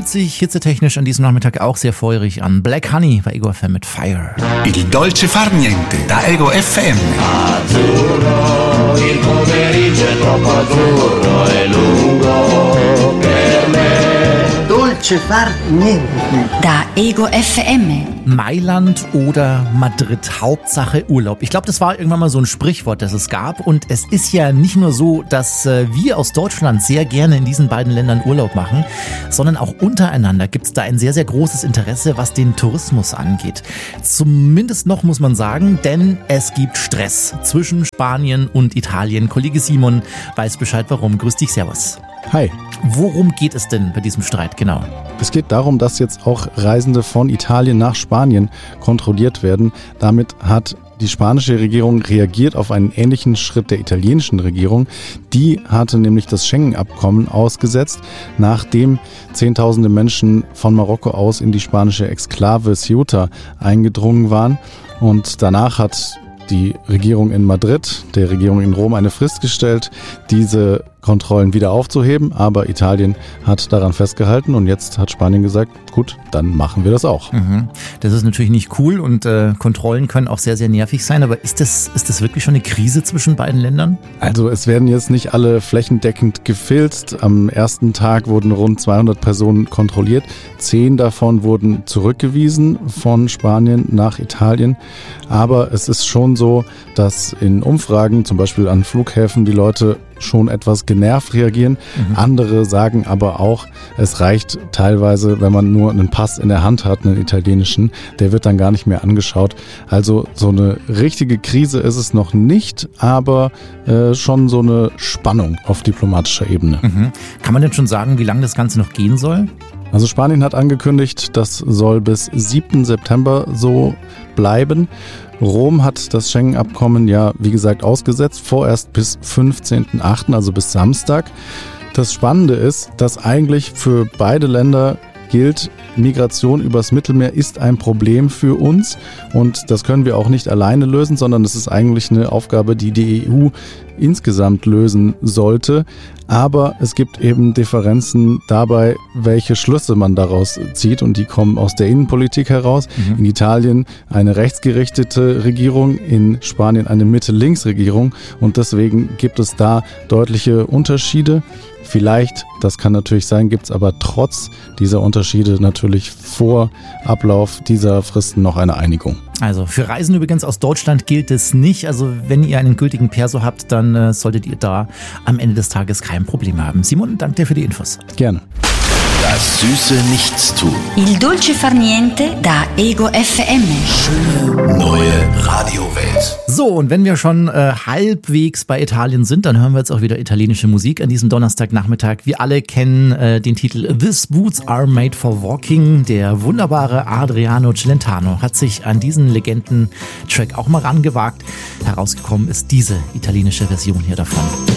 fühlt sich hitzetechnisch an diesem Nachmittag auch sehr feurig an. Black Honey bei Ego FM mit Fire. Il dolce far niente da Ego FM. Azzurro, il pomeriggio è troppo azzurro e lungo per me. Dolce far niente. Da Ego FM. Mailand oder Madrid, Hauptsache Urlaub. Ich glaube, das war irgendwann mal so ein Sprichwort, das es gab. Und es ist ja nicht nur so, dass wir aus Deutschland sehr gerne in diesen beiden Ländern Urlaub machen, sondern auch untereinander gibt es da ein sehr, sehr großes Interesse, was den Tourismus angeht. Zumindest noch, muss man sagen, denn es gibt Stress zwischen Spanien und Italien. Kollege Simon weiß Bescheid, warum. Grüß dich, servus. Hi. Worum geht es denn bei diesem Streit genau? Es geht darum, dass jetzt auch Reisende von Italien nach Spanien kontrolliert werden. Damit hat die spanische Regierung reagiert auf einen ähnlichen Schritt der italienischen Regierung. Die hatte nämlich das Schengen-Abkommen ausgesetzt, nachdem Zehntausende Menschen von Marokko aus in die spanische Exklave Ceuta eingedrungen waren. Und danach hat die Regierung in Madrid, der Regierung in Rom eine Frist gestellt, diese Kontrollen wieder aufzuheben, aber Italien hat daran festgehalten und jetzt hat Spanien gesagt, gut, dann machen wir das auch. Das ist natürlich nicht cool und Kontrollen können auch sehr, sehr nervig sein, aber ist das wirklich schon eine Krise zwischen beiden Ländern? Also es werden jetzt nicht alle flächendeckend gefilzt. Am ersten Tag wurden rund 200 Personen kontrolliert. 10 davon wurden zurückgewiesen von Spanien nach Italien. Aber es ist schon so, dass in Umfragen, zum Beispiel an Flughäfen, die Leute schon etwas genervt reagieren. Andere sagen aber auch, es reicht teilweise, wenn man nur einen Pass in der Hand hat, einen italienischen, der wird dann gar nicht mehr angeschaut. Also so eine richtige Krise ist es noch nicht, aber schon so eine Spannung auf diplomatischer Ebene. Kann man denn schon sagen, wie lange das Ganze noch gehen soll? Also Spanien hat angekündigt, das soll bis 7. September so bleiben. Rom hat das Schengen-Abkommen ja, wie gesagt, ausgesetzt, vorerst bis 15.8., also bis Samstag. Das Spannende ist, dass eigentlich für beide Länder gilt, Migration übers Mittelmeer ist ein Problem für uns und das können wir auch nicht alleine lösen, sondern es ist eigentlich eine Aufgabe, die die EU insgesamt lösen sollte. Aber es gibt eben Differenzen dabei, welche Schlüsse man daraus zieht und die kommen aus der Innenpolitik heraus. In Italien eine rechtsgerichtete Regierung, in Spanien eine Mitte-Links-Regierung und deswegen gibt es da deutliche Unterschiede. Vielleicht, das kann natürlich sein, gibt es aber trotz dieser Unterschiede natürlich vor Ablauf dieser Fristen noch eine Einigung. Also für Reisen übrigens aus Deutschland gilt es nicht. Also wenn ihr einen gültigen Perso habt, dann solltet ihr da am Ende des Tages kein Problem haben. Simon, danke dir für die Infos. Gerne. Das süße Nichtstun. Il dolce far niente da Ego FM. Schöne neue Radiowelt. So, und wenn wir schon halbwegs bei Italien sind, dann hören wir jetzt auch wieder italienische Musik an diesem Donnerstagnachmittag. Wir alle kennen den Titel These Boots Are Made for Walking. Der wunderbare Adriano Celentano hat sich an diesen Legenden-Track auch mal rangewagt. Herausgekommen ist diese italienische Version hier davon.